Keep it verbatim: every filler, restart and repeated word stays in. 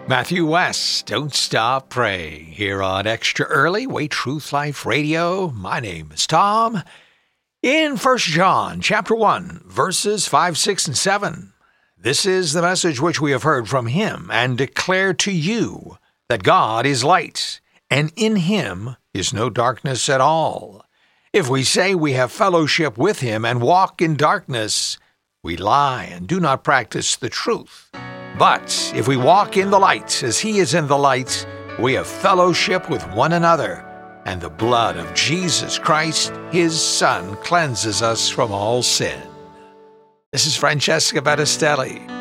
Matthew West, Don't Stop Praying, here on Extra Early, Way Truth Life Radio. My name is Tom. In First John chapter one, verses five, six, and seven, this is the message which we have heard from him and declare to you, that God is light, and in him is no darkness at all. If we say we have fellowship with him and walk in darkness, we lie and do not practice the truth. But if we walk in the light as he is in the light, we have fellowship with one another, and the blood of Jesus Christ, his Son, cleanses us from all sin. This is Francesca Battistelli.